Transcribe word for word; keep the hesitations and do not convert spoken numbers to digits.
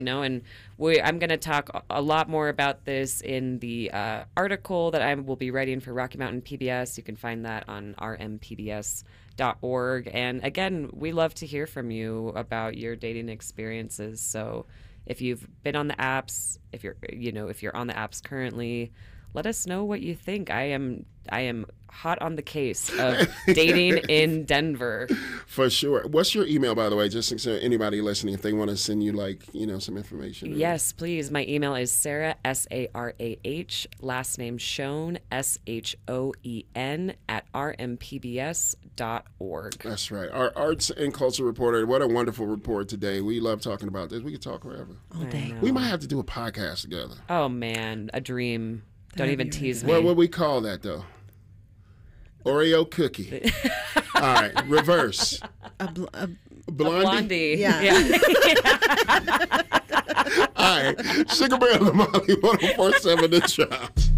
know, and we, I'm going to talk a lot more about this in the uh, article that I will be writing for Rocky Mountain P B S. You can find that on r m p b s dot org. And again, we love to hear from you about your dating experiences. So if you've been on the apps, if you're, you know, if you're on the apps currently, let us know what you think. I am I am hot on the case of dating in Denver. For sure. What's your email, by the way, just so anybody listening, if they want to send you, like, you know, some information? Yes, please. My email is Sarah, S A R A H, last name Schoen, S H O E N, at r m p b s dot org. That's right. Our arts and culture reporter, what a wonderful report today. We love talking about this. We could talk forever. All day. We might have to do a podcast together. Oh, man, a dream. Don't even tease me. What would we call that, though? Oreo cookie. All right, reverse. A, bl- a Blondie? A blondie. Yeah. yeah. All right, Sugar Bear and Molly, one oh four point seven The Chops.